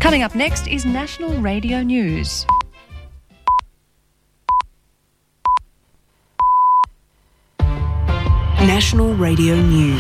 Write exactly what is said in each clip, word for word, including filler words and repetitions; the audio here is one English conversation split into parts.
Coming up next is National Radio News. National Radio News.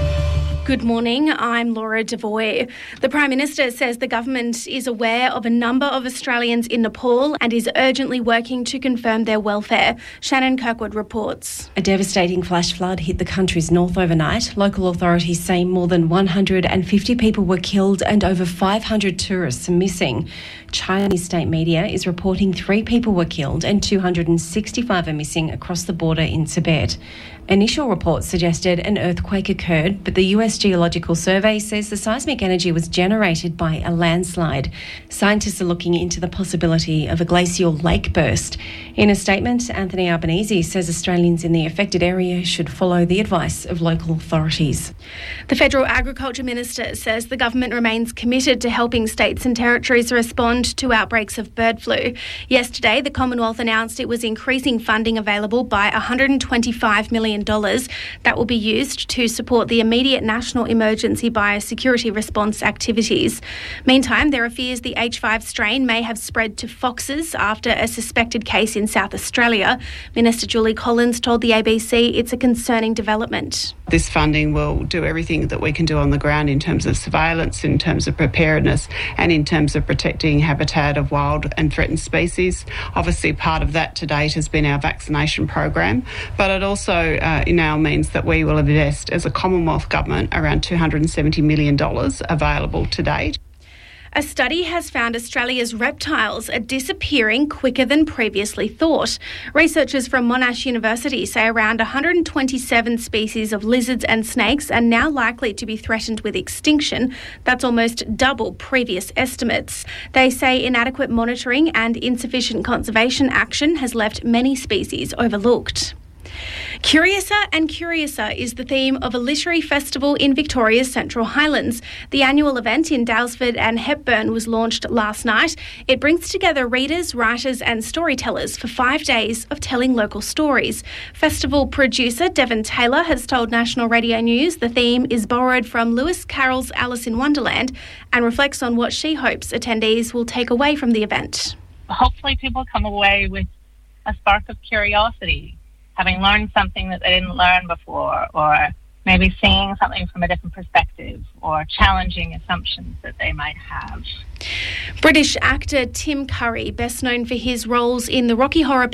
Good morning, I'm Laura Devoy. The Prime Minister says the government is aware of a number of Australians in Nepal and is urgently working to confirm their welfare. Shannon Kirkwood reports. A devastating flash flood hit the country's north overnight. Local authorities say more than one hundred fifty people were killed and over five hundred tourists are missing. Chinese state media is reporting three people were killed and two hundred sixty-five are missing across the border in Tibet. Initial reports suggested an earthquake occurred, but the U S Geological Survey says the seismic energy was generated by a landslide. Scientists are looking into the possibility of a glacial lake burst. In a statement, Anthony Albanese says Australians in the affected area should follow the advice of local authorities. The Federal Agriculture Minister says the government remains committed to helping states and territories respond to outbreaks of bird flu. Yesterday, the Commonwealth announced it was increasing funding available by one hundred twenty-five million dollars. That will be used to support the immediate national emergency biosecurity response activities. Meantime, there are fears the H five strain may have spread to foxes after a suspected case in South Australia. Minister Julie Collins told the A B C it's a concerning development. This funding will do everything that we can do on the ground in terms of surveillance, in terms of preparedness, and in terms of protecting habitat of wild and threatened species. Obviously, part of that to date has been our vaccination program, but it also uh, now means that we will invest as a Commonwealth government around two hundred seventy million dollars available to date. A study has found Australia's reptiles are disappearing quicker than previously thought. Researchers from Monash University say around one hundred twenty-seven species of lizards and snakes are now likely to be threatened with extinction. That's almost double previous estimates. They say inadequate monitoring and insufficient conservation action has left many species overlooked. Curiouser and Curiouser is the theme of a literary festival in Victoria's Central Highlands. The annual event in Daylesford and Hepburn was launched last night. It brings together readers, writers and storytellers for five days of telling local stories. Festival producer Devon Taylor has told National Radio News the theme is borrowed from Lewis Carroll's Alice in Wonderland and reflects on what she hopes attendees will take away from the event. Hopefully people come away with a spark of curiosity, having learned something that they didn't learn before, or maybe seeing something from a different perspective, or challenging assumptions that they might have. British actor Tim Curry, best known for his roles in the Rocky Horror